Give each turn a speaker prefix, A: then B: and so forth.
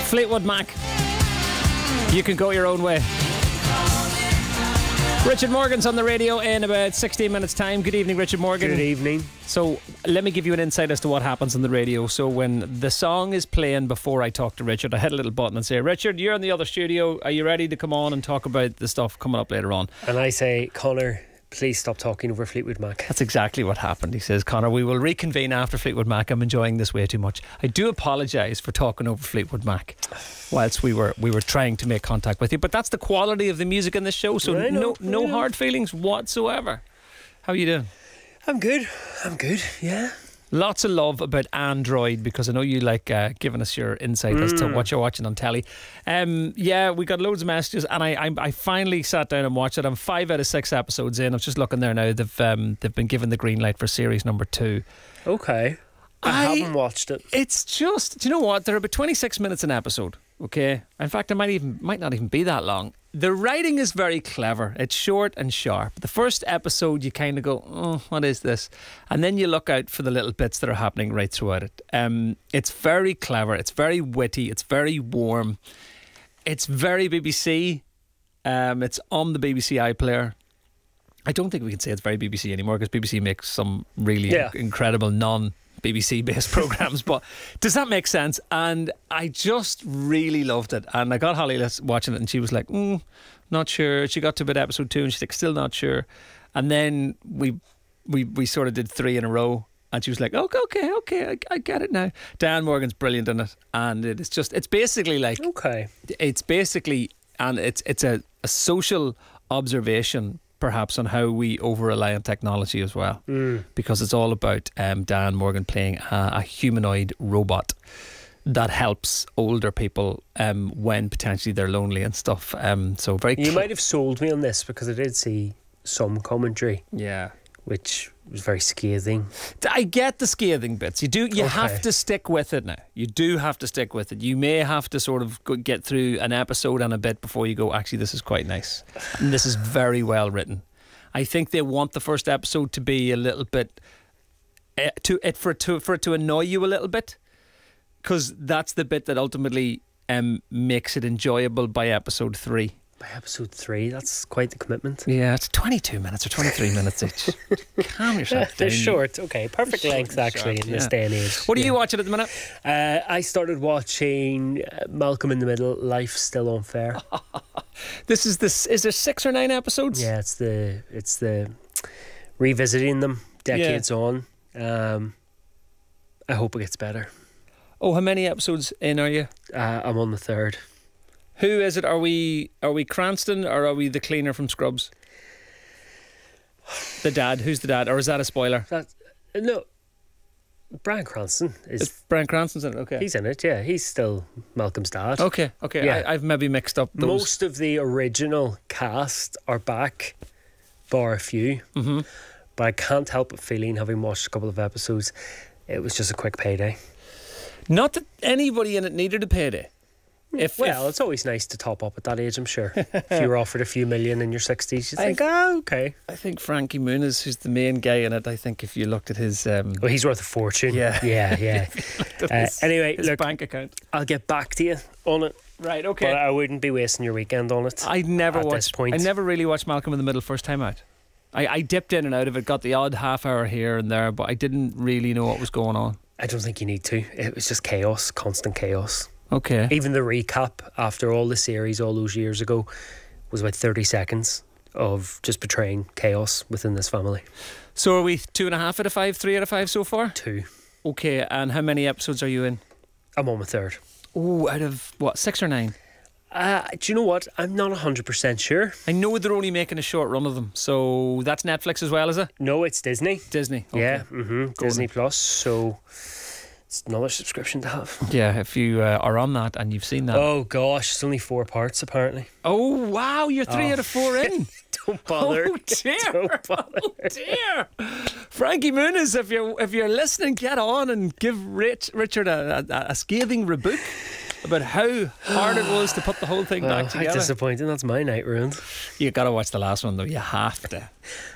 A: Fleetwood Mac. You can go your own way. Richard Morgan's on the radio in about 16 minutes time. Good evening, Richard Morgan.
B: Good evening.
A: So let me give you an insight as to what happens on the radio. So when the song is playing before I talk to Richard, I hit a little button and say, Richard, you're in the other studio. Are you ready to come on and talk about the stuff coming up later on?
B: And I say, Connor, please stop talking over Fleetwood Mac.
A: That's exactly what happened. He says, Connor, we will reconvene after Fleetwood Mac. I'm enjoying this way too much. I do apologise for talking over Fleetwood Mac whilst we were trying to make contact with you. But that's the quality of the music in this show. So no hard feelings whatsoever. How are you doing?
B: I'm good, yeah.
A: Lots of love about Android, because I know you like giving us your insight as to what you're watching on telly. Yeah, we got loads of messages, and I finally sat down and watched it. I'm 5 out of 6 episodes in. I was just looking there now. They've been given the green light for series number 2.
B: Okay. I haven't watched it.
A: It's just, do you know what? They're about 26 minutes an episode. Okay. In fact, it might not even be that long. The writing is very clever. It's short and sharp. The first episode, you kind of go, oh, what is this? And then you look out for the little bits that are happening right throughout it. It's very clever. It's very witty. It's very warm. It's very BBC. It's on the BBC iPlayer. I don't think we can say it's very BBC anymore, because BBC makes some really incredible non-BBC based programs. But does that make sense? And I just really loved it. And I got Holly watching it, and she was like, not sure. She got to about episode 2 and she's like, still not sure. And then we sort of did 3 in a row, and she was like, okay, I get it now. Dan Morgan's brilliant in it, and it's basically like, it's basically, and it's a social observation perhaps on how we over-rely on technology as well, because it's all about Dan Morgan playing a humanoid robot that helps older people when potentially they're lonely and stuff. So very.
B: You might have sold me on this, because I did see some commentary, which was very scathing.
A: I get the scathing bits. You have to stick with it now. You do have to stick with it. You may have to sort of get through an episode and a bit before you go, actually, this is quite nice. And this is very well written. I think they want the first episode to be a little bit for it to annoy you a little bit, because that's the bit that ultimately makes it enjoyable by episode 3.
B: By episode 3, that's quite the commitment.
A: Yeah, it's 22 minutes or 23 minutes each. Calm yourself down.
B: They're short, okay. Perfect length, actually, in this day and age.
A: What are you watching at the minute?
B: I started watching Malcolm in the Middle, Life Still Unfair.
A: Is there 6 or 9 episodes?
B: Yeah, it's the revisiting them decades on. I hope it gets better.
A: Oh, how many episodes in are you?
B: I'm on the 3rd.
A: Who is it? Are we Cranston, or are we the cleaner from Scrubs? The dad. Who's the dad? Or is that a spoiler?
B: No. Bryan Cranston is.
A: It's Bryan Cranston's in it. Okay,
B: he's in it. Yeah, he's still Malcolm's dad.
A: Okay. Yeah. I've maybe mixed up those.
B: Most of the original cast are back, bar a few. Mm-hmm. But I can't help but feeling, having watched a couple of episodes, it was just a quick payday.
A: Not that anybody in it needed a payday.
B: It's always nice to top up at that age, I'm sure. If you were offered a few million in your 60s, you think, okay.
A: I think Frankie Muniz, who's the main guy in it, I think if you looked at his...
B: he's worth a fortune.
A: Yeah.
B: Anyway,
A: his bank account.
B: I'll get back to you on it.
A: Right, okay.
B: But I wouldn't be wasting your weekend on it.
A: I never really watched Malcolm in the Middle first time out. I dipped in and out of it, got the odd half hour here and there, but I didn't really know what was going on.
B: I don't think you need to. It was just chaos, constant chaos.
A: Okay.
B: Even the recap after all the series all those years ago was about 30 seconds of just portraying chaos within this family.
A: So are we 2.5 out of 5, 3 out of 5 so far?
B: 2.
A: Okay, and how many episodes are you in?
B: I'm on my 3rd.
A: Oh, out of what, 6 or 9?
B: Do you know what? I'm not 100% sure.
A: I know they're only making a short run of them. So that's Netflix as well, is it?
B: No, it's Disney.
A: Disney. Okay.
B: Yeah, Disney Plus. So it's another subscription to have.
A: Yeah, if you are on that and you've seen that.
B: Oh gosh, it's only 4 parts apparently.
A: Oh wow, you're 3 out of 4 in.
B: Don't bother.
A: Oh dear.
B: Don't bother.
A: Oh dear. Frankie Muniz, if you're listening, get on and give Richard a scathing rebuke about how hard it was to put the whole thing back together.
B: How disappointing. That's my night ruined.
A: You got to watch the last one though. You have to.